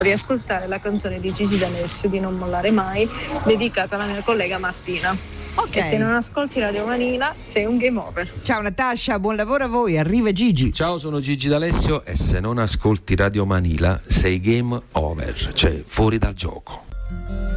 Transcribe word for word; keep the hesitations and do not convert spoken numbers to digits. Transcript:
riascoltare la canzone di Gigi D'Alessio di Non mollare mai, dedicata alla mia collega Martina. Ok. E se non ascolti Radio Manila sei un game over. Ciao Natascia, buon lavoro a voi, arriva Gigi. Ciao, sono Gigi D'Alessio e se non ascolti Radio Manila sei game over, cioè fuori dal gioco.